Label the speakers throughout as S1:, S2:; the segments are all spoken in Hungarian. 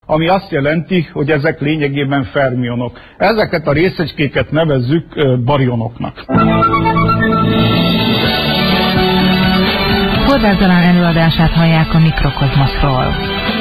S1: ami azt jelenti, hogy ezek lényegében fermionok. Ezeket a részecskéket nevezzük barionoknak.
S2: Horváth Zalán előadását hallják a Mikrokozmoszról.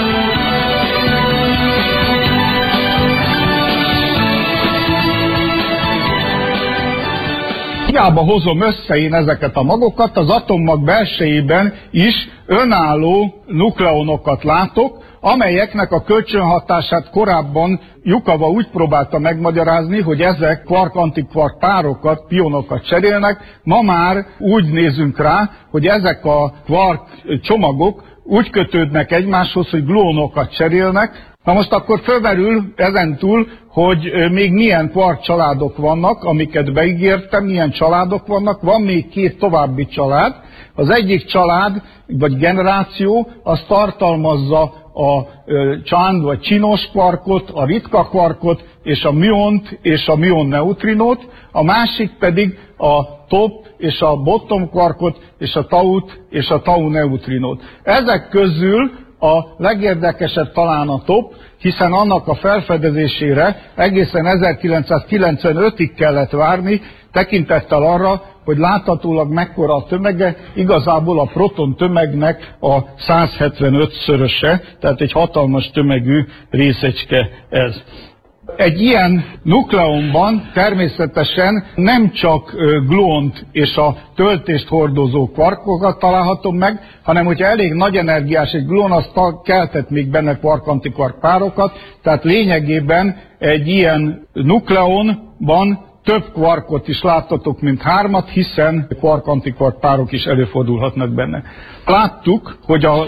S1: Hiába hozom össze én ezeket a magokat, az atommag belsejében is önálló nukleonokat látok, amelyeknek a kölcsönhatását korábban Jukava úgy próbálta megmagyarázni, hogy ezek kvark-antikvark párokat, pionokat cserélnek. Ma már úgy nézünk rá, hogy ezek a kvark csomagok úgy kötődnek egymáshoz, hogy gluonokat cserélnek. Na most akkor fölmerül ezentúl, hogy még milyen kvark családok vannak, amiket beígértem, milyen családok vannak. Van még két további család. Az egyik család, vagy generáció, az tartalmazza a csán vagy csinos kvarkot, a ritka kvarkot, és a miont és a mion neutrinót. A másik pedig a top és a bottom kvarkot, és a taut és a tau neutrinót. Ezek közül a legérdekesebb talán a top, hiszen annak a felfedezésére egészen 1995-ig kellett várni, tekintettel arra, hogy láthatólag mekkora a tömege, igazából a proton tömegnek a 175-szöröse, tehát egy hatalmas tömegű részecske ez. Egy ilyen nukleonban természetesen nem csak gluont és a töltést hordozó kvarkokat találhatom meg, hanem hogyha elég nagy energiás egy gluon, az keltett még benne kvark-antikvark párokat, tehát lényegében egy ilyen nukleonban több kvarkot is láttatok, mint 3, hiszen kvark-antikvark párok is előfordulhatnak benne. Láttuk, hogy az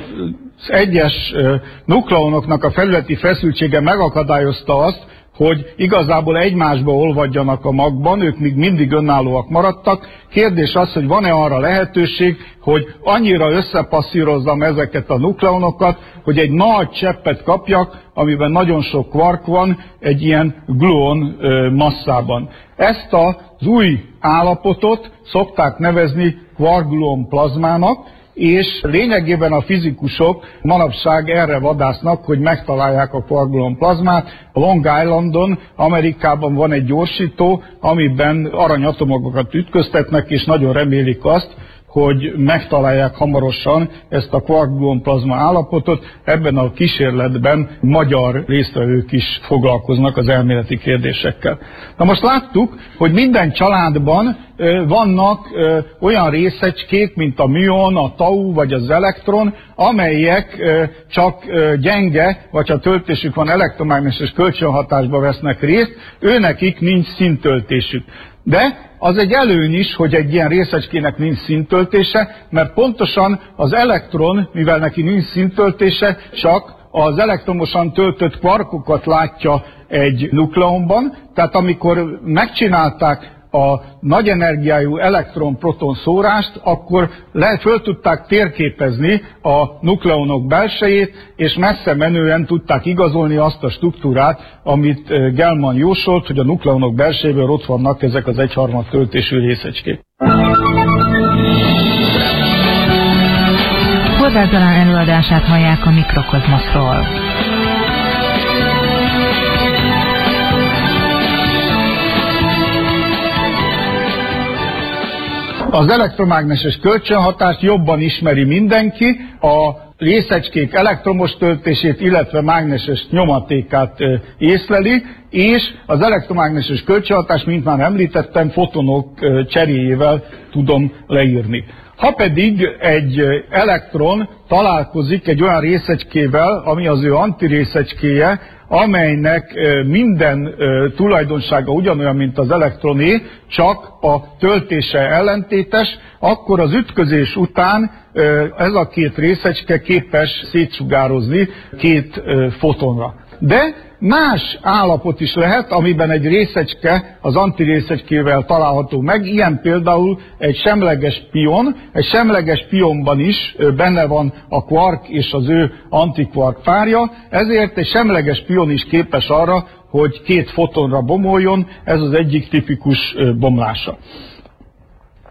S1: egyes nukleonoknak a felületi feszültsége megakadályozta azt, hogy igazából egymásba olvadjanak a magban, ők még mindig önállóak maradtak. Kérdés az, hogy van-e arra lehetőség, hogy annyira összepasszírozzam ezeket a nukleonokat, hogy egy nagy cseppet kapjak, amiben nagyon sok kvark van, egy ilyen gluon masszában. Ezt az új állapotot szokták nevezni kvark-gluon plazmának, és lényegében a fizikusok manapság erre vadásznak, hogy megtalálják a kvark-gluon plazmát. A Long Islandon, Amerikában van egy gyorsító, amiben aranyatomokat ütköztetnek, és nagyon remélik azt, hogy megtalálják hamarosan ezt a kvark-gluon plazma állapotot. Ebben a kísérletben magyar résztvevők is foglalkoznak az elméleti kérdésekkel. Na most láttuk, hogy minden családban vannak olyan részecskék, mint a mion, a tau vagy az elektron, amelyek csak gyenge, vagy ha töltésük van, elektromágneses kölcsönhatásba vesznek részt, őnekik nincs színtöltésük. De az egy előny is, hogy egy ilyen részecskének nincs színtöltése, mert pontosan az elektron, mivel neki nincs színtöltése, csak az elektromosan töltött kvarkokat látja egy nukleonban, tehát amikor megcsinálták a nagy energiájú elektron-proton szórást, akkor föl tudták térképezni a nukleonok belsejét, és messze menően tudták igazolni azt a struktúrát, amit Gell-Mann jósolt, hogy a nukleonok belsejéből ott vannak ezek az 1/3 töltésű részecskék.
S2: Horváth Zalán előadását hallják a Mikrokozmoszról.
S1: Az elektromágneses kölcsönhatást jobban ismeri mindenki, a részecskék elektromos töltését, illetve mágneses nyomatékát észleli, és az elektromágneses kölcsönhatást, mint már említettem, fotonok cseréjével tudom leírni. Ha pedig egy elektron találkozik egy olyan részecskével, ami az ő antirészecskéje, amelynek minden tulajdonsága ugyanolyan, mint az elektroné, csak a töltése ellentétes, akkor az ütközés után ez a két részecske képes szétsugározni két fotonra. De más állapot is lehet, amiben egy részecske az antirészecskével található meg, ilyen például egy semleges pion. Egy semleges pionban is benne van a kvark és az ő antikvark párja, ezért egy semleges pion is képes arra, hogy két fotonra bomoljon, ez az egyik tipikus bomlása.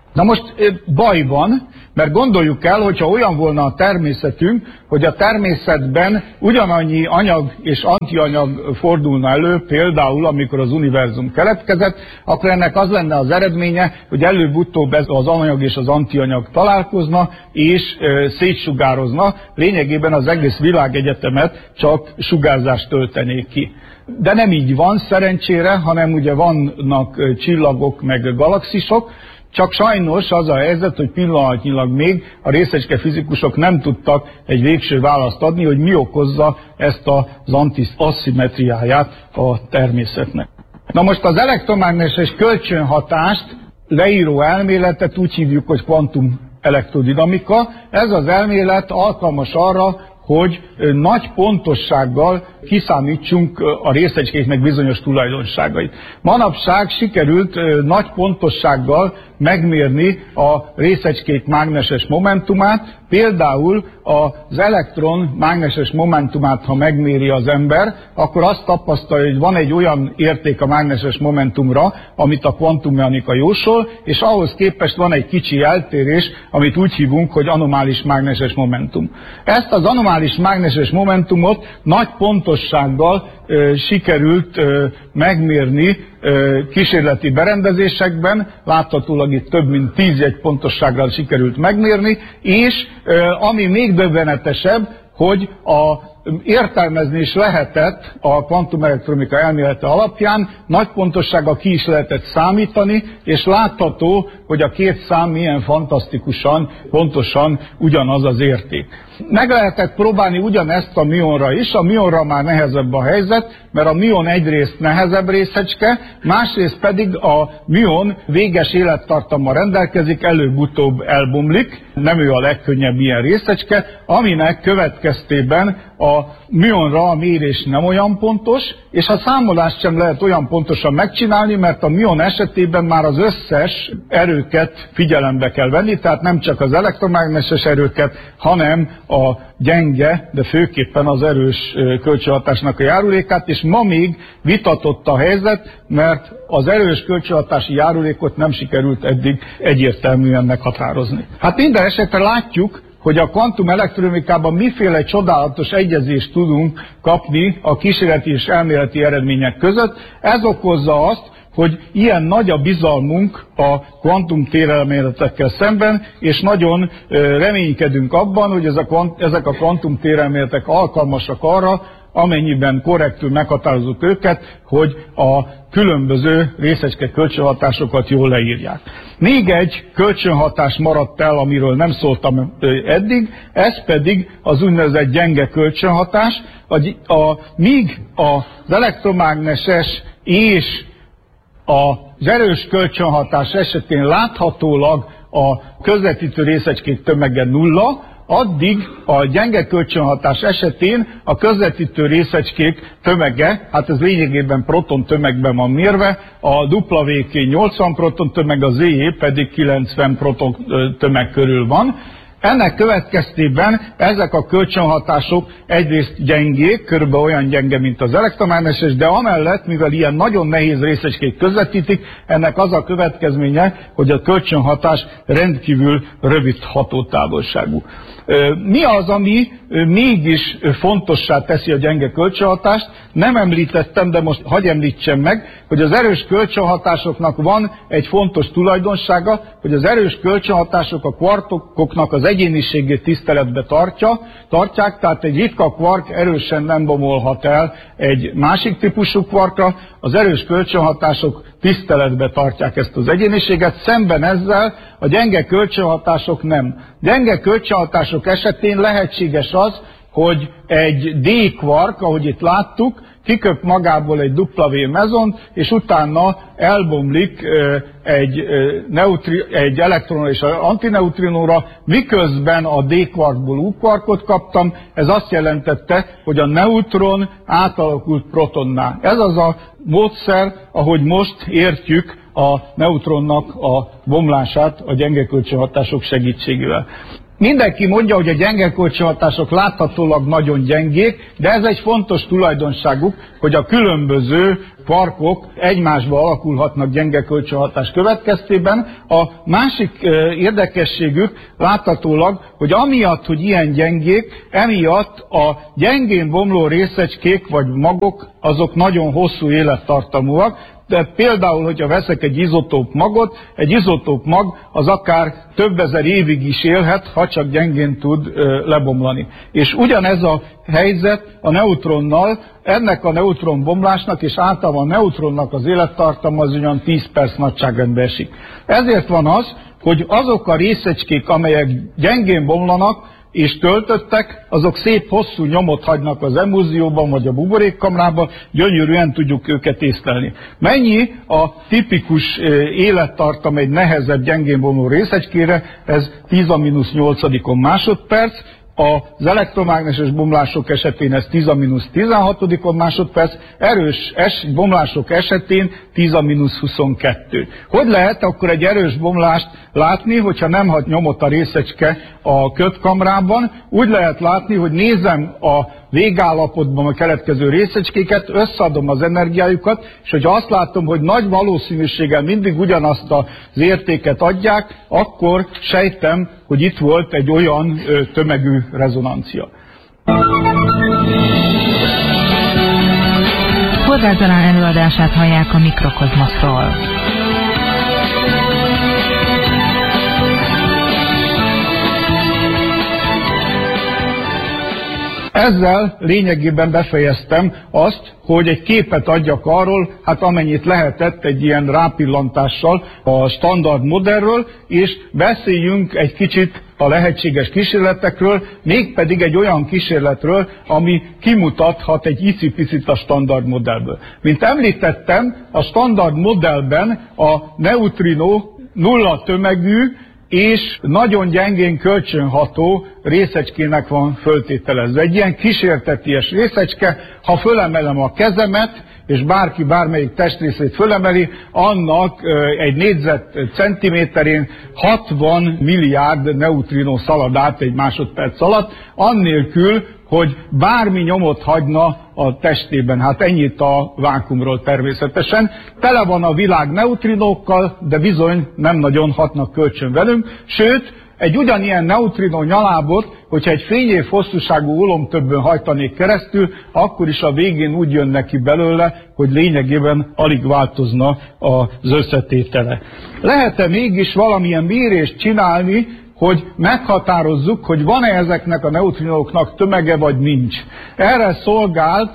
S1: Na most baj van, mert gondoljuk el, hogyha olyan volna a természetünk, hogy a természetben ugyanannyi anyag és antianyag fordulna elő, például amikor az univerzum keletkezett, akkor ennek az lenne az eredménye, hogy előbb-utóbb ez az anyag és az antianyag találkozna és szétsugározna, lényegében az egész világegyetemet csak sugárzást töltenék ki. De nem így van szerencsére, hanem ugye vannak csillagok meg galaxisok, csak sajnos az a helyzet, hogy pillanatnyilag még a részecskefizikusok nem tudtak egy végső választ adni, hogy mi okozza ezt az aszimmetriáját a természetnek. Na most az elektromágneses kölcsönhatást leíró elméletet úgy hívjuk, hogy kvantum elektrodinamika. Ez az elmélet alkalmas arra, hogy nagy pontossággal kiszámítsunk a részecskéknek bizonyos tulajdonságait. Manapság sikerült nagy pontossággal megmérni a részecskék mágneses momentumát, például az elektron mágneses momentumát, ha megméri az ember, akkor azt tapasztalja, hogy van egy olyan érték a mágneses momentumra, amit a kvantummechanika jósol, és ahhoz képest van egy kicsi eltérés, amit úgy hívunk, hogy anomális mágneses momentum. Ezt az anomális mágneses momentumot nagy pontossággal sikerült megmérni kísérleti berendezésekben, láthatólag itt több mint 10 jegy pontossággal sikerült megmérni, és ami még döbbenetesebb, hogy értelmezni is lehetett a kvantumelektronika elmélete alapján, nagy pontossággal ki is lehetett számítani, és látható, hogy a két szám milyen fantasztikusan, pontosan ugyanaz az érték. Meg lehetett próbálni ugyanezt a mionra is, a mionra már nehezebb a helyzet, mert a mion egyrészt nehezebb részecske, másrészt pedig a mion véges élettartammal rendelkezik, előbb-utóbb elbomlik, nem ő a legkönnyebb ilyen részecske, aminek következtében a mionra a mérés nem olyan pontos, és a számolást sem lehet olyan pontosan megcsinálni, mert a mion esetében már az összes erőket figyelembe kell venni, tehát nem csak az elektromágneses erőket, hanem a gyenge, de főképpen az erős kölcsönhatásnak a járulékát, és ma még vitatott a helyzet, mert az erős kölcsönhatási járulékot nem sikerült eddig egyértelműen meghatározni. Hát minden esetre látjuk, hogy a kvantum elektronikában miféle csodálatos egyezést tudunk kapni a kísérleti és elméleti eredmények között. Ez okozza azt, hogy ilyen nagy a bizalmunk a kvantumtérelméletekkel szemben, és nagyon reménykedünk abban, hogy ezek a kvantumtérelméletek alkalmasak arra, amennyiben korrektül meghatározott őket, hogy a különböző részecske kölcsönhatásokat jól leírják. Még egy kölcsönhatás maradt el, amiről nem szóltam eddig, ez pedig az úgynevezett gyenge kölcsönhatás. Míg az elektromágneses és az erős kölcsönhatás esetén láthatólag a közvetítő részecskék tömege nulla, addig a gyenge kölcsönhatás esetén a közvetítő részecskék tömege, hát ez lényegében proton tömegben van mérve, a WK 80 proton tömeg, a ZE pedig 90 proton tömeg körül van. Ennek következtében ezek a kölcsönhatások egyrészt gyengék, körülbelül olyan gyenge, mint az elektromágneses, de amellett, mivel ilyen nagyon nehéz részecskék közvetítik, ennek az a következménye, hogy a kölcsönhatás rendkívül rövid hatótávolságú. Mi az, ami mégis fontossá teszi a gyenge kölcsönhatást? Nem említettem, de most hadd említsem meg, hogy az erős kölcsönhatásoknak van egy fontos tulajdonsága, hogy az erős kölcsönhatások a kvarkoknak az egyéniségét tiszteletbe tartják, tehát egy ritka kvark erősen nem bomolhat el egy másik típusú kvarkra, az erős kölcsönhatások tiszteletbe tartják ezt az egyéniséget, szemben ezzel a gyenge kölcsönhatások nem. Gyenge kölcsönhatások esetén lehetséges az, hogy egy D-kvark, ahogy itt láttuk, kiköp magából egy W mezont, és utána elbomlik egy elektron és antineutrinóra, miközben a D-kvarkból U-kvarkot kaptam. Ez azt jelentette, hogy a neutron átalakult protonná. Ez az a módszer, ahogy most értjük a neutronnak a bomlását a gyenge kölcsönhatások segítségével. Mindenki mondja, hogy a gyenge kölcsönhatások láthatólag nagyon gyengék, de ez egy fontos tulajdonságuk, hogy a különböző parkok egymásba alakulhatnak gyenge kölcsönhatás következtében. A másik érdekességük láthatólag, hogy amiatt, hogy ilyen gyengék, emiatt a gyengén bomló részecskék vagy magok, azok nagyon hosszú élettartamúak. De például, hogyha veszek egy izotóp magot, egy izotóp mag az akár több ezer évig is élhet, ha csak gyengén tud lebomlani. És ugyanez a helyzet a neutronnal, ennek a neutronbomlásnak és általában a neutronnak az élettartama az olyan 10 perc nagyságrendbe esik. Ezért van az, hogy azok a részecskék, amelyek gyengén bomlanak, és töltöttek, azok szép hosszú nyomot hagynak az emulzióban vagy a buborékkamrában, gyönyörűen tudjuk őket észlelni. Mennyi a tipikus élettartam egy nehezebb, gyengén bomló részecskére? Ez 10⁻8 másodperc, az elektromágneses bomlások esetén ez 10⁻16 másodperc, erős bomlások esetén 10⁻22. Hogy lehet akkor egy erős bomlást látni, hogyha nem hagy nyomot a részecske a kötkamrában? Úgy lehet látni, hogy nézem a végállapotban a keletkező részecskéket, összeadom az energiájukat, és hogyha azt látom, hogy nagy valószínűséggel mindig ugyanazt az értéket adják, akkor sejtem, hogy itt volt egy olyan tömegű rezonancia.
S2: Horváth Zalán előadását hallják a Mikrokozmoszról.
S1: Ezzel lényegében befejeztem azt, hogy egy képet adjak arról, hát amennyit lehetett egy ilyen rápillantással a standard modellről, és beszéljünk egy kicsit a lehetséges kísérletekről, mégpedig egy olyan kísérletről, ami kimutathat egy icipicit a standard modellből. Mint említettem, a standard modellben a neutrino nulla tömegű, és nagyon gyengén kölcsönható részecskének van föltételezve. Egy ilyen kísérteties részecske, ha fölemelem a kezemet, és bárki bármelyik testrészét fölemeli, annak egy négyzetcentiméterén 60 milliárd neutrino szalad át egy másodperc alatt, annélkül, hogy bármi nyomot hagyna a testében. Hát ennyit a vákuumról természetesen. Tele van a világ neutrinókkal, de bizony nem nagyon hatnak kölcsön velünk. Sőt, egy ugyanilyen neutrino nyalábot, hogyha egy fényév hosszúságú ulomtöbbön hajtanék keresztül, akkor is a végén úgy jön neki belőle, hogy lényegében alig változna az összetétele. Lehet-e mégis valamilyen mérést csinálni, hogy meghatározzuk, hogy van-e ezeknek a neutrinóknak tömege, vagy nincs. Erre szolgál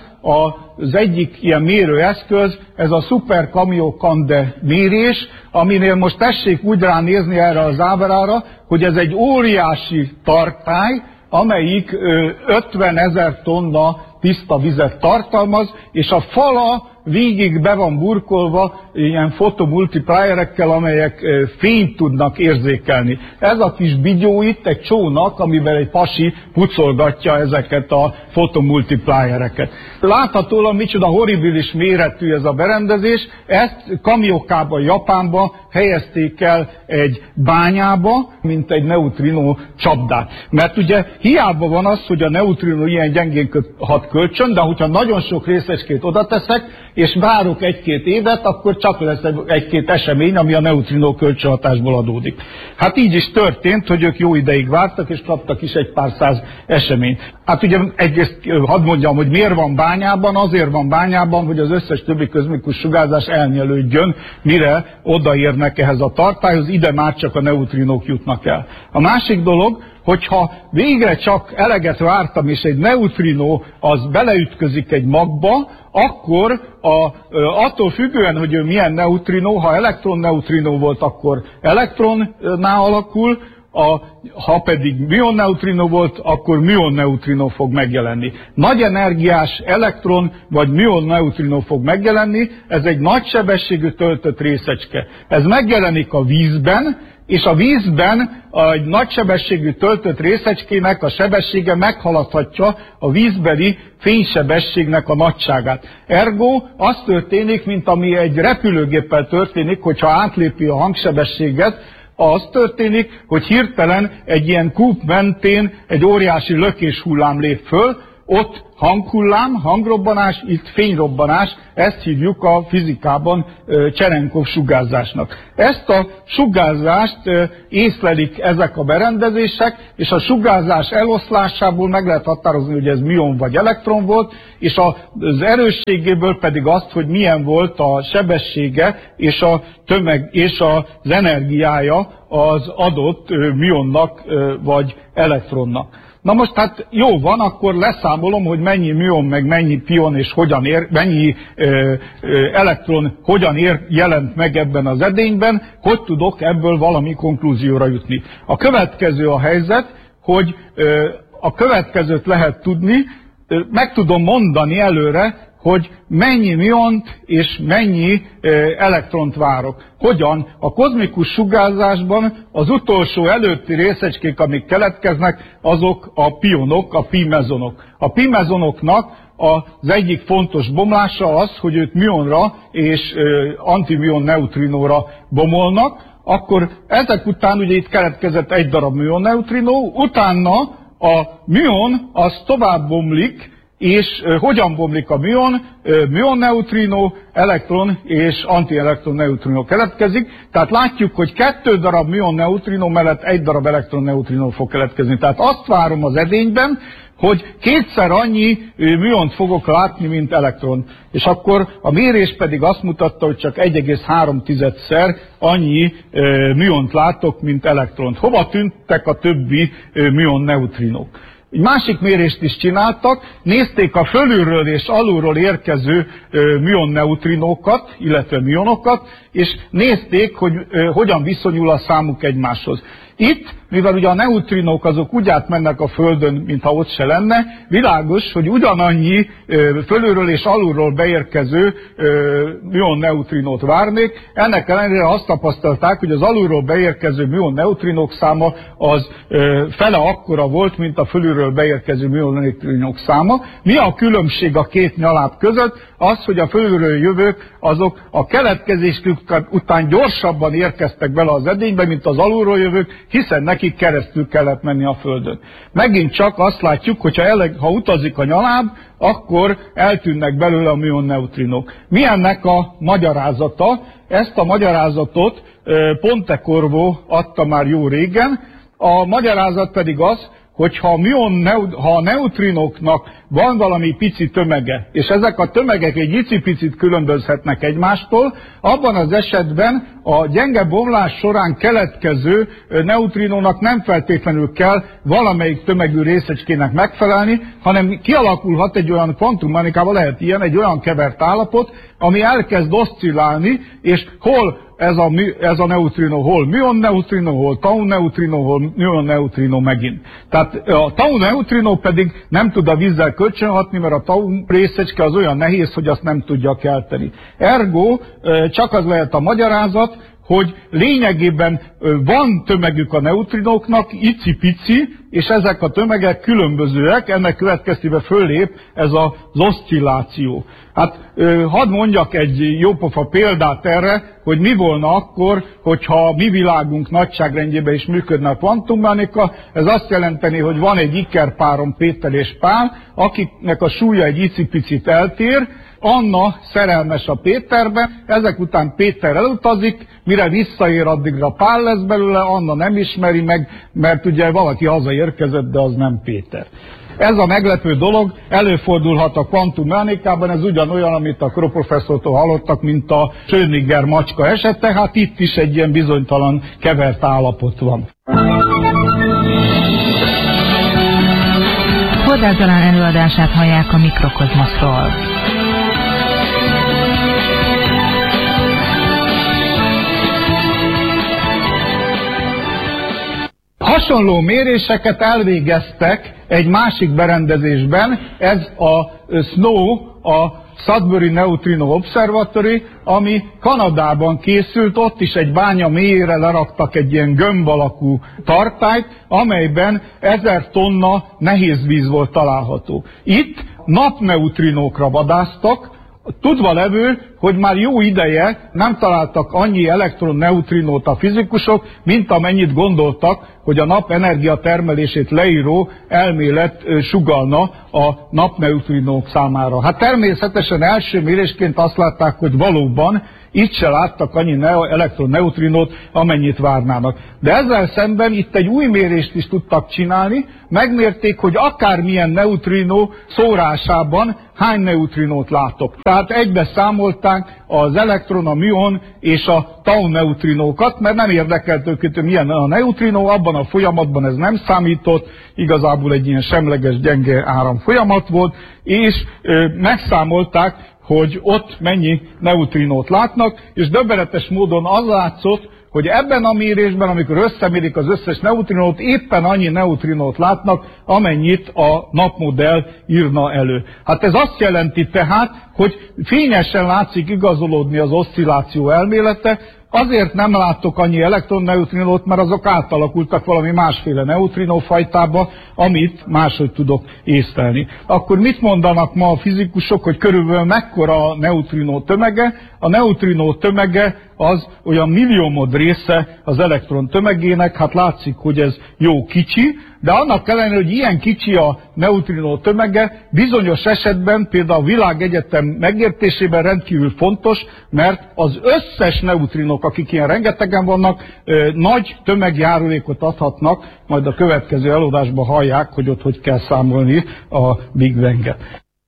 S1: az egyik ilyen mérőeszköz, ez a Super Kamiokande mérés, aminél most tessék úgy ránézni erre az ábrára, hogy ez egy óriási tartály, amelyik 50 000 tonna tiszta vizet tartalmaz, és a fala végig be van burkolva ilyen fotomultiplierekkel, amelyek fényt tudnak érzékelni. Ez a kis bigyó itt egy csónak, amivel egy pasi pucolgatja ezeket a fotomultipliereket. Láthatóan micsoda horribilis méretű ez a berendezés, ezt Kamiokába, Japánba helyezték el egy bányába, mint egy neutrino csapdát. Mert ugye hiába van az, hogy a neutrino ilyen gyengén hat kölcsön, de hogyha nagyon sok részecskét oda teszek, és várok egy-két évet, akkor csak lesz egy-két esemény, ami a neutrino kölcsönhatásból adódik. Hát így is történt, hogy ők jó ideig vártak, és kaptak is egy pár száz eseményt. Hát ugye egyrészt hadd mondjam, hogy miért van bányában, azért van bányában, hogy az összes többi kozmikus sugárzás elnyelődjön, mire odaérnek ehhez a tartályhoz, ide már csak a neutrinók jutnak el. A másik dolog, hogyha végre csak eleget vártam, és egy neutrino az beleütközik egy magba, akkor attól függően, hogy ő milyen neutrino, ha elektron-neutrino volt, akkor elektronná alakul, ha pedig müon-neutrino volt, akkor müon-neutrino fog megjelenni. Nagy energiás elektron vagy müon-neutrino fog megjelenni, ez egy nagy sebességű töltött részecske. Ez megjelenik a vízben, és a vízben egy nagysebességű töltött részecskének a sebessége meghaladhatja a vízbeli fénysebességnek a nagyságát. Ergo az történik, mint ami egy repülőgéppel történik, hogyha átlépi a hangsebességet, Az történik, hogy hirtelen egy ilyen kúp mentén egy óriási lökéshullám lép föl, ott hanghullám, hangrobbanás, itt fényrobbanás, ezt hívjuk a fizikában Cserenkov sugárzásnak. Ezt a sugárzást észlelik ezek a berendezések, és a sugárzás eloszlásából meg lehet határozni, hogy ez mion vagy elektron volt, és az erősségéből pedig azt, hogy milyen volt a sebessége és a tömeg és az energiája az adott mionnak vagy elektronnak. Na most hát jó van, akkor leszámolom, hogy mennyi műon, meg mennyi pion és hogyan mennyi elektron hogyan jelent meg ebben az edényben, hogy tudok ebből valami konklúzióra jutni. A következő a helyzet, hogy a következőt lehet tudni, meg tudom mondani előre, hogy mennyi miont és mennyi elektront várok. Hogyan? A kozmikus sugárzásban az utolsó előtti részecskék, amik keletkeznek, azok a pionok, a pi-mezonok. A pi-mezonoknak az egyik fontos bomlása az, hogy ők mionra és antimion neutrinóra bomolnak, akkor ezek után ugye itt keletkezett egy darab mion neutrinó, utána a mion az tovább bomlik, és hogyan bomlik a mion? Mion neutrinó, elektron és antielektron neutrinó keletkezik. Tehát látjuk, hogy 2 darab mion neutrinó mellett 1 darab elektron neutrinó fog keletkezni. Tehát azt várom az edényben, hogy 2-szer annyi miont fogok látni, mint elektron. És akkor a mérés pedig azt mutatta, hogy csak 1,3-szer annyi miont látok, mint elektront. Hova tűntek a többi mion neutrinók? Egy másik mérést is csináltak, nézték a fölülről és alulról érkező mion neutrinókat, illetve mionokat, és nézték, hogy hogyan viszonyul a számuk egymáshoz. Itt, mivel ugye a neutrinók azok úgy átmennek a Földön, mintha ott se lenne, világos, hogy ugyanannyi fölülről és alulról beérkező mion neutrinót várnék. Ennek ellenére azt tapasztalták, hogy az alulról beérkező mion neutrinók száma az fele akkora volt, mint a fölülről beérkező mion neutrinók száma. Mi a különbség a két nyaláb között? Az, hogy a fölülről jövők azok a keletkezésük után gyorsabban érkeztek bele az edénybe, mint az alulról jövők, hiszen nekik keresztül kellett menni a Földön. Megint csak azt látjuk, hogy ha utazik a nyaláb, akkor eltűnnek belőle a mion neutrinók. Mi ennek a magyarázata? Ezt a magyarázatot Pontecorvo adta már jó régen. A magyarázat pedig az, hogy ha a neutrinóknak van valami pici tömege, és ezek a tömegek egy icipicit különbözhetnek egymástól, abban az esetben a gyenge bomlás során keletkező neutrinónak nem feltétlenül kell valamelyik tömegű részecskének megfelelni, hanem kialakulhat egy olyan kvantummechanikában, lehet ilyen, egy olyan kevert állapot, ami elkezd oszcillálni, és hol ez a neutrinó, hol mion neutrinó, hol tau neutrinó, hol mion neutrinó megint. Tehát a tau neutrinó pedig nem tud a vízzel kölcsönhatni, mert a tau részecske az olyan nehéz, hogy azt nem tudja kelteni. Ergo csak az lehet a magyarázat, hogy lényegében van tömegük a neutrinóknak, icipici, és ezek a tömegek különbözőek, ennek következtében föllép ez az oszcilláció. Hát hadd mondjak egy jópofa példát erre, hogy mi volna akkor, hogyha a mi világunk nagyságrendjében is működne a kvantummechanika. Ez azt jelenteni, hogy van egy ikerpárom, Péter és Pál, akiknek a súlya egy icipicit eltér, Anna szerelmes a Péterbe, ezek után Péter elutazik, mire visszaér, addigra Pál lesz belőle, Anna nem ismeri meg, mert ugye valaki hazaérkezett, de az nem Péter. Ez a meglepő dolog előfordulhat a kvantummechanikában, ez ugyanolyan, amit a Kroh professzortól hallottak, mint a Schrödinger macska esete, hát itt is egy ilyen bizonytalan kevert állapot van.
S2: Hordáth Zalán előadását hallják a Mikrokozmoszról.
S1: Hasonló méréseket elvégeztek egy másik berendezésben, ez a SNO, a Sudbury Neutrino Observatory, ami Kanadában készült, ott is egy bánya mélyére leraktak egy ilyen gömb alakú tartályt, amelyben 1000 tonna nehéz víz volt található. Itt napneutrinókra vadásztak, Tudva levő, hogy már jó ideje nem találtak annyi elektron-neutrinót a fizikusok, mint amennyit gondoltak, hogy a nap energiatermelését leíró elmélet sugallna a napneutrinók számára. Hát természetesen első mérésként azt látták, hogy valóban itt se láttak annyi elektron-neutrinót, amennyit várnának. De ezzel szemben itt egy új mérést is tudtak csinálni, megmérték, hogy akármilyen neutrinó szórásában hány neutrinót látok. Tehát egybe számolták az elektron, a műon és a tau neutrinókat, mert nem érdekelt őket, hogy milyen a neutrinó, abban a folyamatban ez nem számított, igazából egy ilyen semleges, gyenge áram folyamat volt, és megszámolták, hogy ott mennyi neutrinót látnak, és döbbenetes módon az látszott, hogy ebben a mérésben, amikor összemérik az összes neutrinót, éppen annyi neutrinót látnak, amennyit a napmodell írna elő. Hát ez azt jelenti tehát, hogy fényesen látszik igazolódni az oszcilláció elmélete, azért nem látok annyi elektronneutrinót, mert azok átalakultak valami másféle neutrinófajtába, amit máshogy tudok észlelni. Akkor mit mondanak ma a fizikusok, hogy körülbelül mekkora a neutrinó tömege? A neutrinó tömege az olyan milliómod része az elektron tömegének, hát látszik, hogy ez jó kicsi, de annak ellenére, hogy ilyen kicsi a neutrinó tömege, bizonyos esetben például a világegyetem megértésében rendkívül fontos, mert az összes neutrinok, akik ilyen rengetegen vannak, nagy tömegjárulékot adhatnak, majd a következő előadásban hallják, hogy ott hogy kell számolni a Big Bang-et.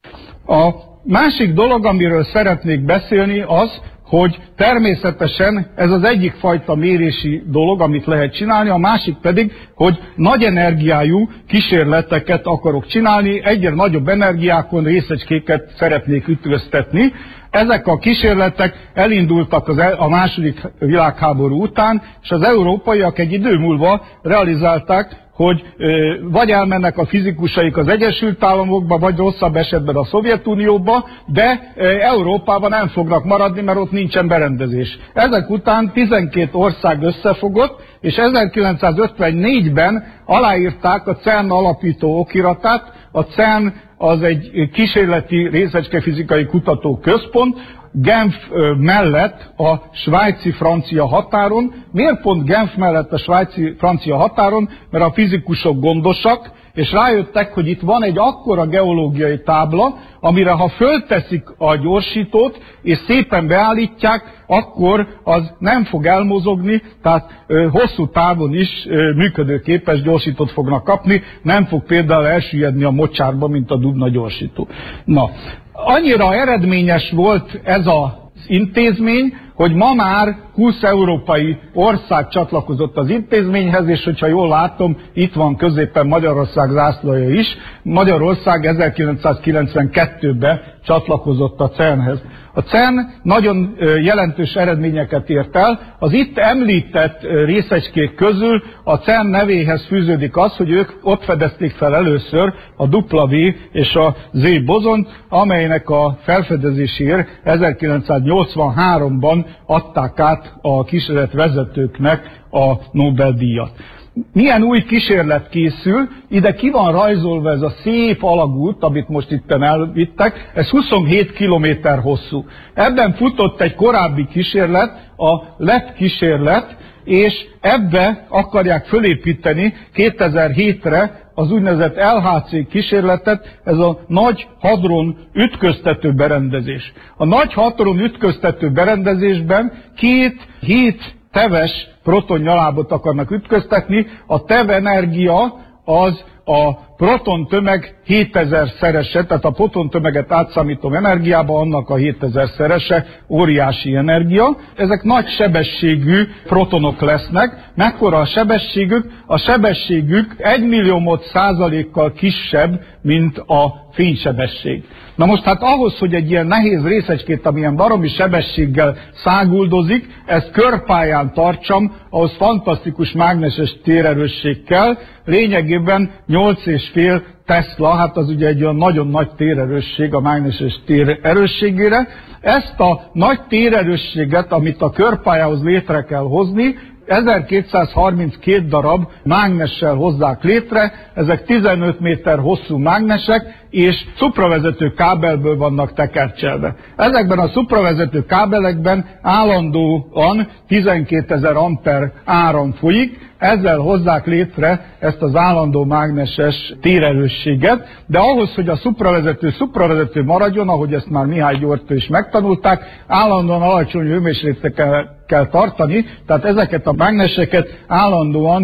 S1: A másik dolog, amiről szeretnék beszélni, az, hogy természetesen ez az egyik fajta mérési dolog, amit lehet csinálni, a másik pedig, hogy nagy energiájú kísérleteket akarok csinálni, egyre nagyobb energiákon részecskéket szeretnék ütköztetni. Ezek a kísérletek elindultak a második világháború után, és az európaiak egy idő múlva realizálták, hogy vagy elmennek a fizikusaik az Egyesült Államokba, vagy rosszabb esetben a Szovjetunióba, de Európában nem fognak maradni, mert ott nincsen berendezés. Ezek után 12 ország összefogott, és 1954-ben aláírták a CERN alapító okiratát. A CERN az egy kísérleti részecskefizikai kutatóközpont, Genf mellett a svájci-francia határon. Miért pont Genf mellett a svájci-francia határon? Mert a fizikusok gondosak, és rájöttek, hogy itt van egy akkora geológiai tábla, amire ha fölteszik a gyorsítót, és szépen beállítják, akkor az nem fog elmozogni, tehát hosszú távon is működőképes gyorsítót fognak kapni, nem fog például elsüllyedni a mocsárba, mint a Dubna gyorsító. Na, annyira eredményes volt ez az intézmény, hogy ma már 20 európai ország csatlakozott az intézményhez, és hogyha jól látom, itt van középen Magyarország zászlaja is. Magyarország 1992-ben csatlakozott a CERN-hez. A CERN nagyon jelentős eredményeket ért el. Az itt említett részecskék közül a CERN nevéhez fűződik az, hogy ők ott fedezték fel először a W és a Z bozont, amelynek a felfedezéséért 1983-ban adták át a kísérletvezetőknek a Nobel-díjat. Milyen új kísérlet készül? Ide ki van rajzolva ez a szép alagút, amit most itten elvittek, ez 27 kilométer hosszú. Ebben futott egy korábbi kísérlet, a LEP kísérlet, és ebbe akarják fölépíteni 2007-re az úgynevezett LHC kísérletet, ez a Nagy Hadron Ütköztető Berendezés. A Nagy Hadron Ütköztető Berendezésben 2 7 teves protonnyalábot akarnak ütköztetni. A TeV energia az a protontömeg 7000-szerese, tehát a protontömeget átszámítom energiába, annak a 7000-szerese, óriási energia. Ezek nagy sebességű protonok lesznek. Mekkora a sebességük? A sebességük 1 milliómod százalékkal kisebb, mint a fénysebesség. Na most hát ahhoz, hogy egy ilyen nehéz részecskét, amilyen baromi sebességgel száguldozik, ezt körpályán tartsam, ahhoz fantasztikus mágneses térerősség kell, lényegében 8,5 Tesla, hát az ugye egy olyan nagyon nagy térerősség a mágneses tér erősségére. Ezt a nagy térerősséget, amit a körpályához létre kell hozni, 1232 darab mágnessel hozzák létre, ezek 15 méter hosszú mágnesek, és szupravezető kábelből vannak tekercselve. Ezekben a szupravezető kábelekben állandóan 12 000 amper áram folyik, ezzel hozzák létre ezt az állandó mágneses térerősséget, de ahhoz, hogy a szupravezető maradjon, ahogy ezt már Mihály Györgytől is megtanulták, állandóan alacsony hőmérsékletet kell tartani, tehát ezeket a mágneseket állandóan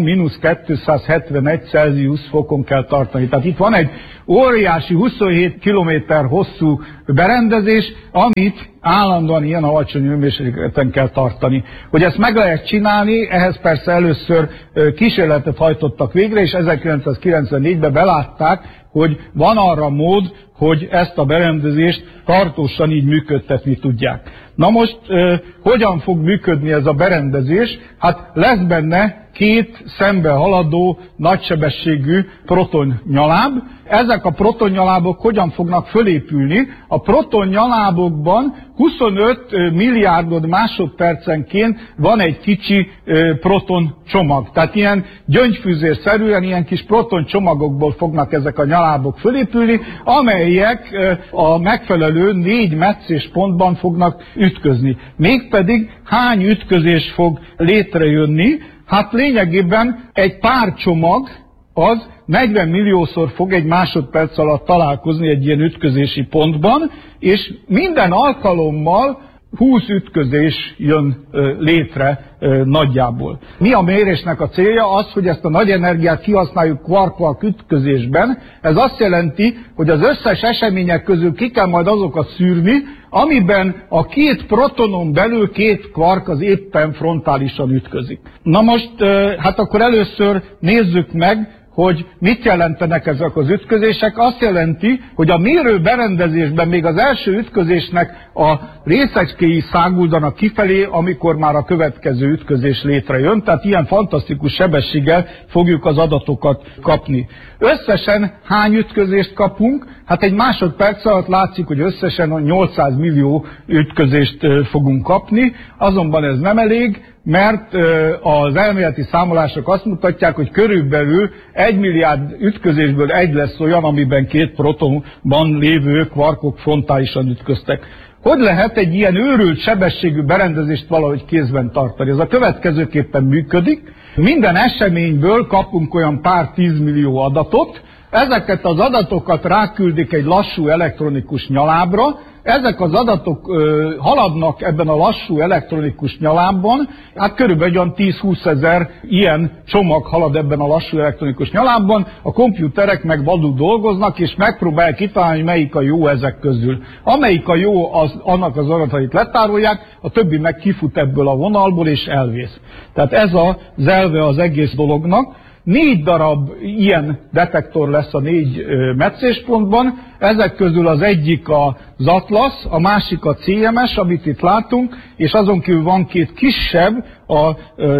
S1: -271 Celsius fokon kell tartani. Tehát itt van egy óriási 27 kilométer hosszú berendezés, amit állandóan ilyen alacsony hőmérsékleten kell tartani. Hogy ezt meg lehet csinálni, ehhez persze először kísérletet hajtottak végre, és 1994-ben belátták, hogy van arra mód, hogy ezt a berendezést tartósan így működtetni tudják. Na most hogyan fog működni ez a berendezés? Hát lesz benne két szembe haladó nagysebességű protonnyaláb. Ezek a protonnyalábok hogyan fognak fölépülni? A protonnyalábokban 25 milliárdod másodpercenként van egy kicsi protoncsomag. Tehát ilyen gyöngyfűzérszerűen ilyen kis protoncsomagokból fognak ezek a nyalábok fölépülni, amelyek a megfelelő 4 meccéspontban fognak ütközni. Mégpedig hány ütközés fog létrejönni? Hát lényegében egy párcsomag az 40 milliószor fog egy másodperc alatt találkozni egy ilyen ütközési pontban, és minden alkalommal 20 ütközés jön létre nagyjából. Mi a mérésnek a célja? Az, hogy ezt a nagy energiát kihasználjuk kvark-kvark ütközésben. Ez azt jelenti, hogy az összes események közül ki kell majd azokat szűrni, amiben a két protonon belül két kvark az éppen frontálisan ütközik. Na most, hát akkor először nézzük meg, hogy mit jelentenek ezek az ütközések. Azt jelenti, hogy a mérő berendezésben még az első ütközésnek a részecskéi száguldanak kifelé, amikor már a következő ütközés létrejön, tehát ilyen fantasztikus sebességgel fogjuk az adatokat kapni. Összesen hány ütközést kapunk? Hát egy másodperc alatt látszik, hogy összesen 800 millió ütközést fogunk kapni, azonban ez nem elég, mert az elméleti számolások azt mutatják, hogy körülbelül 1 milliárd ütközésből egy lesz olyan, amiben két protonban lévő kvarkok frontálisan ütköztek. Hogy lehet egy ilyen őrült sebességű berendezést valahogy kézben tartani? Ez a következőképpen működik. Minden eseményből kapunk olyan pár 10 millió adatot, ezeket az adatokat ráküldik egy lassú elektronikus nyalábra, ezek az adatok haladnak ebben a lassú elektronikus nyalábban, hát körülbelül olyan 10-20 ezer ilyen csomag halad ebben a lassú elektronikus nyalábban, a komputerek meg vadul dolgoznak, és megpróbálják kitalálni, hogy melyik a jó ezek közül. Amelyik a jó, annak az adatait letárolják, a többi meg kifut ebből a vonalból, és elvész. Tehát ez az elve az egész dolognak. 4 darab ilyen detektor lesz a 4 meccéspontban, ezek közül az egyik az Atlas, a másik a CMS, amit itt látunk, és azon kívül van 2 kisebb, az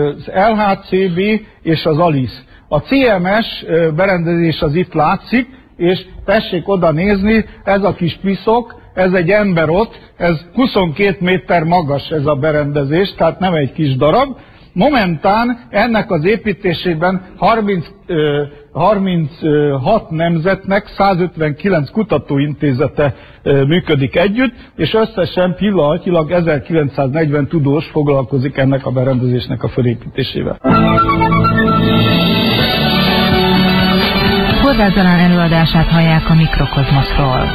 S1: LHCb és az ALICE. A CMS berendezés az itt látszik, és tessék oda nézni, ez a kis piszok, ez egy ember ott, ez 22 méter magas ez a berendezés, tehát nem egy kis darab. Momentán ennek az építésében 36 nemzetnek 159 kutatóintézete működik együtt, és összesen pillanatnyilag 1940 tudós foglalkozik ennek a berendezésnek a felépítésével.
S2: Horváth Zalán előadását hallják a Mikrokozmoszról.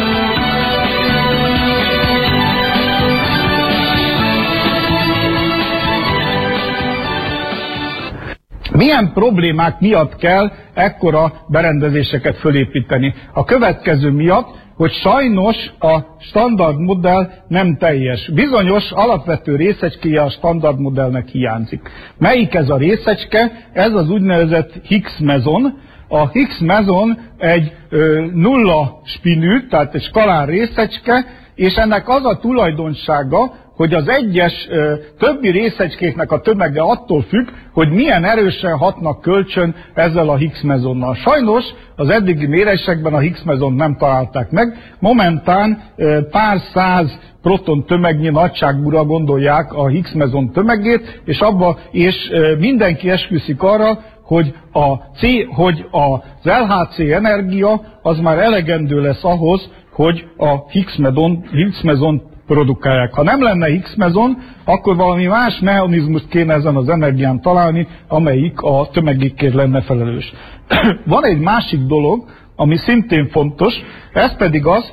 S1: Milyen problémák miatt kell ekkora berendezéseket fölépíteni? A következő miatt, hogy sajnos a standard modell nem teljes. Bizonyos alapvető részecskéje a standard modellnek hiányzik. Melyik ez a részecske? Ez az úgynevezett Higgs mezon. A Higgs mezon egy nulla spinű, tehát egy skalár részecske, és ennek az a tulajdonsága, hogy az egyes többi részecskéknek a tömege attól függ, hogy milyen erősen hatnak kölcsön ezzel a Higgs mezonnal. Sajnos az eddigi mérésekben a Higgs mezont nem találták meg. Momentán pár száz proton tömegnyi nagyságúra gondolják a Higgs mezon tömegét, és mindenki esküszik arra, hogy az LHC energia az már elegendő lesz ahhoz, hogy a Higgs mezont produkálják. Ha nem lenne Higgs mezon, akkor valami más mechanizmust kéne ezen az energián találni, amelyik a tömegékért lenne felelős. Van egy másik dolog, ami szintén fontos, ez pedig az,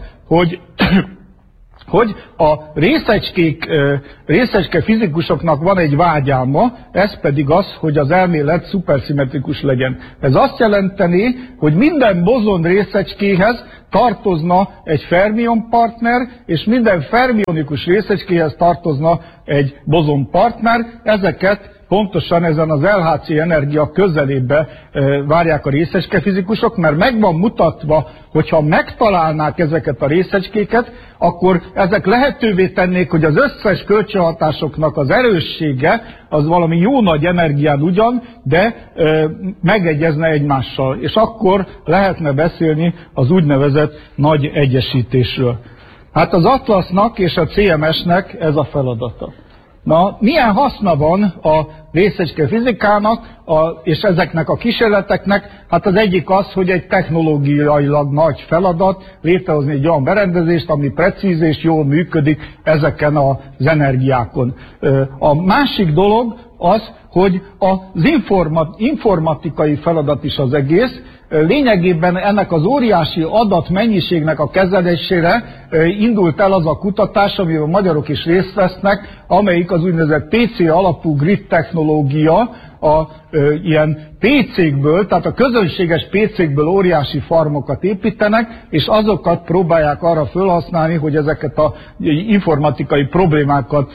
S1: hogy a részecske fizikusoknak van egy vágyálma, ez pedig az, hogy az elmélet szuperszimmetrikus legyen. Ez azt jelenteni, hogy minden bozon részecskéhez tartozna egy fermion partner, és minden fermionikus részecskéhez tartozna egy bozon partner. Ezeket pontosan ezen az LHC energia közelébe várják a részecske fizikusok, mert meg van mutatva, hogyha megtalálnák ezeket a részecskéket, akkor ezek lehetővé tennék, hogy az összes kölcsönhatásoknak az erőssége az valami jó nagy energián ugyan, de megegyezne egymással. És akkor lehetne beszélni az úgynevezett nagy egyesítésről. Hát az Atlasznak és a CMS-nek ez a feladata. Na, milyen haszna van a részecske fizikának és ezeknek a kísérleteknek? Hát az egyik az, hogy egy technológiailag nagy feladat létrehozni egy olyan berendezést, ami precíz és jól működik ezeken az energiákon. A másik dolog az, hogy az informatikai feladat is az egész. Lényegében ennek az óriási adatmennyiségnek a kezelésére indult el az a kutatás, amiben a magyarok is részt vesznek, amelyik az úgynevezett PC alapú grid technológia, ilyen PC-kből, tehát a közönséges PC-kből óriási farmokat építenek, és azokat próbálják arra felhasználni, hogy ezeket az informatikai problémákat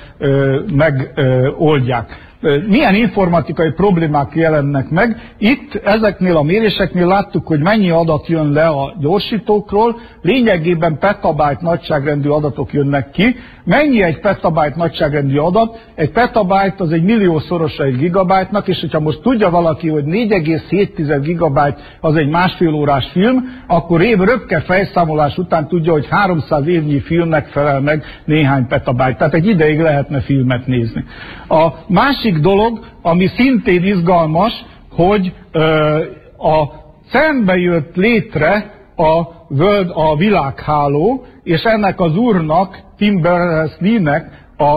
S1: megoldják. Milyen informatikai problémák jelennek meg? Itt ezeknél a méréseknél láttuk, hogy mennyi adat jön le a gyorsítókról, lényegében petabyte nagyságrendű adatok jönnek ki. Mennyi egy petabyte nagyságrendű adat? Egy petabyte az egy milliószorosa egy gigabyte-nak, és hogyha most tudja valaki, hogy 4,7 gigabyte az egy másfél órás film, akkor röpke fejszámolás után tudja, hogy 300 évnyi filmnek felel meg néhány petabyte. Tehát egy ideig lehetne filmet nézni. A másik dolog, ami szintén izgalmas, hogy a CERN-be jött létre a világháló, és ennek az úrnak, Tim Berners-Lee-nek a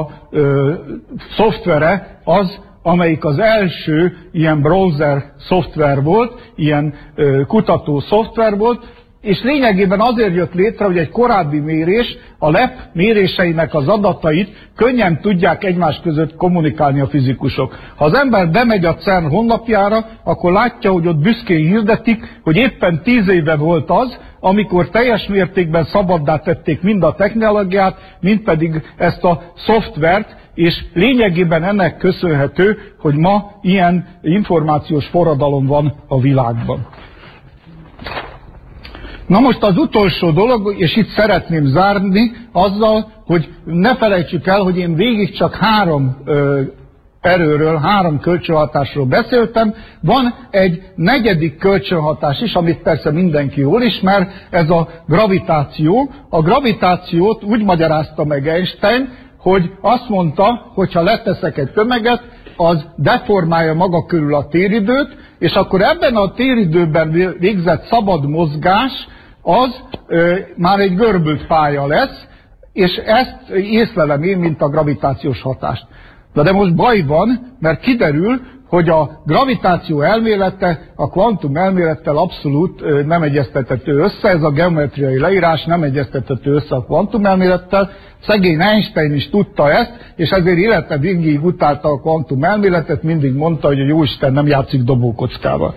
S1: szoftvere az, amelyik az első ilyen browser szoftver volt, ilyen kutató szoftver volt, és lényegében azért jött létre, hogy egy korábbi mérés, a LEP méréseinek az adatait könnyen tudják egymás között kommunikálni a fizikusok. Ha az ember bemegy a CERN honlapjára, akkor látja, hogy ott büszkén hirdetik, hogy éppen 10 éve volt az, amikor teljes mértékben szabaddá tették mind a technológiát, mind pedig ezt a szoftvert, és lényegében ennek köszönhető, hogy ma ilyen információs forradalom van a világban. Na most az utolsó dolog, és itt szeretném zárni azzal, hogy ne felejtsük el, hogy én végig csak 3 erőről, 3 kölcsönhatásról beszéltem. Van egy 4. kölcsönhatás is, amit persze mindenki jól ismer, ez a gravitáció. A gravitációt úgy magyarázta meg Einstein, hogy azt mondta, hogy ha leteszek egy tömeget, az deformálja maga körül a téridőt, és akkor ebben a téridőben végzett szabad mozgás az már egy görbült pálya lesz, és ezt észlelem én, mint a gravitációs hatást. De most baj van, mert kiderül, hogy a gravitáció elmélete a kvantum elmélettel abszolút nem egyeztethető össze, ez a geometriai leírás nem egyeztethető össze a kvantum elmélettel. Szegény Einstein is tudta ezt, és ezért élete végig utálta a kvantum elméletet, mindig mondta, hogy a jóisten nem játszik dobókockával.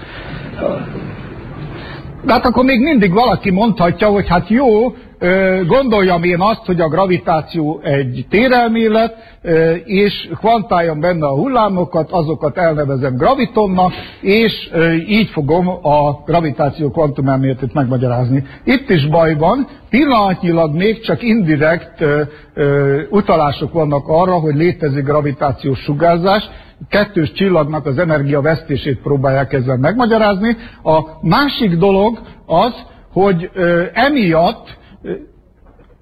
S1: De hát akkor még mindig valaki mondhatja, hogy hát jó, gondoljam én azt, hogy a gravitáció egy térelmélet, és kvantáljam benne a hullámokat, azokat elnevezem gravitonnak, és így fogom a gravitáció kvantumelméletét megmagyarázni. Itt is baj van, pillanatnyilag még csak indirekt utalások vannak arra, hogy létezik gravitációs sugárzás, kettős csillagnak az energiavesztését próbálják ezzel megmagyarázni. A másik dolog az, hogy emiatt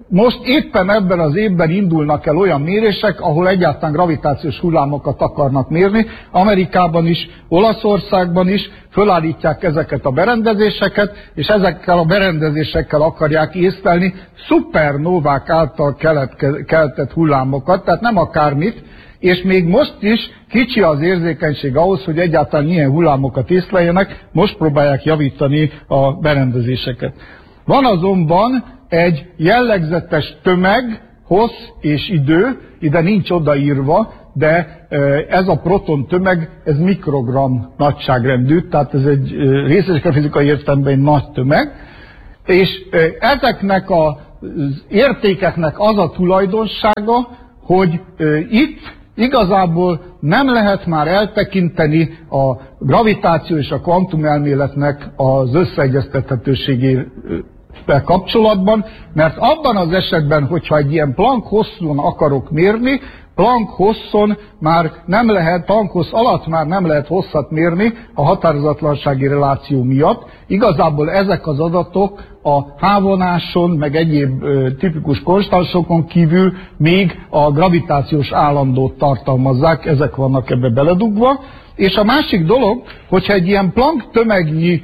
S1: Most éppen ebben az évben indulnak el olyan mérések, ahol egyáltalán gravitációs hullámokat akarnak mérni. Amerikában is, Olaszországban is fölállítják ezeket a berendezéseket, és ezekkel a berendezésekkel akarják észlelni szupernóvák által keltett hullámokat, tehát nem akármit, és még most is kicsi az érzékenység ahhoz, hogy egyáltalán ilyen hullámokat észleljenek, most próbálják javítani a berendezéseket. Van azonban egy jellegzetes tömeg, hossz és idő, ide nincs odaírva, de ez a proton tömeg, ez mikrogram nagyságrendű, tehát ez egy részecske-fizikai értelemben egy nagy tömeg, és ezeknek az értékeknek az a tulajdonsága, hogy itt igazából nem lehet már eltekinteni a gravitáció és a kvantumelméletnek az összeegyeztethetőségével kapcsolatban, mert abban az esetben, hogyha egy ilyen Planck hosszon akarok mérni, Planck hosszon már nem lehet, Planck hossz alatt már nem lehet hosszat mérni a határozatlansági reláció miatt. Igazából ezek az adatok a H-vonáson, meg egyéb tipikus konstansokon kívül még a gravitációs állandót tartalmazzák, ezek vannak ebbe beledugva. És a másik dolog, hogyha egy ilyen Planck tömegnyi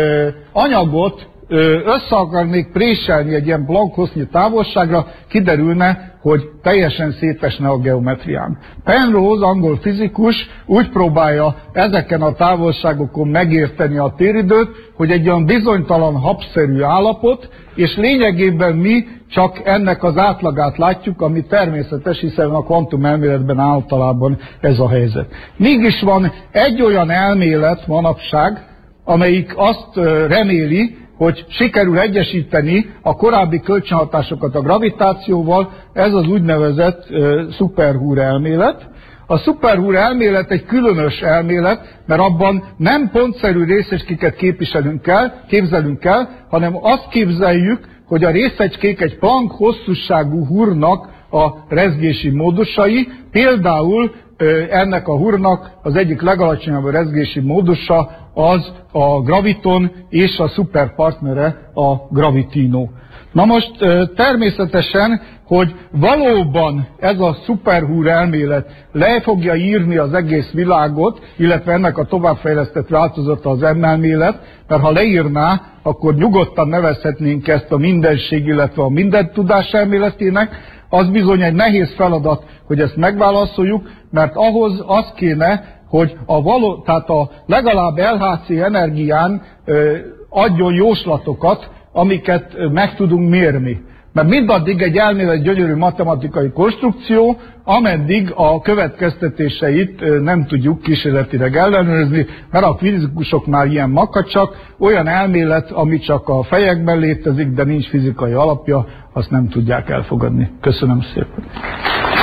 S1: anyagot össze akarnék préselni egy ilyen Planck hossznyi távolságra, kiderülne, hogy teljesen szétesne a geometrián. Penrose, angol fizikus úgy próbálja ezeken a távolságokon megérteni a téridőt, hogy egy olyan bizonytalan habszerű állapot, és lényegében mi csak ennek az átlagát látjuk, ami természetes, hiszen a kvantumelméletben általában ez a helyzet. Mégis van egy olyan elmélet manapság, amelyik azt reméli, hogy sikerül egyesíteni a korábbi kölcsönhatásokat a gravitációval, ez az úgynevezett szuperhúr elmélet. A szuperhúr elmélet egy különös elmélet, mert abban nem pontszerű részecskéket képzelünk el, hanem azt képzeljük, hogy a részecskék egy Planck hosszúságú húrnak a rezgési módusai, például ennek a húrnak az egyik legalacsonyabb rezgési módusa az a graviton, és a szuperpartnere a gravitino. Na most természetesen, hogy valóban ez a szuperhúr elmélet le fogja írni az egész világot, illetve ennek a továbbfejlesztett változata az M-elmélet, mert ha leírná, akkor nyugodtan nevezhetnénk ezt a mindenség, illetve a mindentudás elméletének. Az bizony egy nehéz feladat, hogy ezt megválaszoljuk, mert ahhoz az kéne, hogy tehát a legalább LHC energián adjon jóslatokat, amiket meg tudunk mérni. Mert mindaddig egy elmélet gyönyörű matematikai konstrukció, ameddig a következtetéseit nem tudjuk kísérletileg ellenőrizni, mert a fizikusok már ilyen makacsak, olyan elmélet, ami csak a fejekben létezik, de nincs fizikai alapja, azt nem tudják elfogadni. Köszönöm szépen.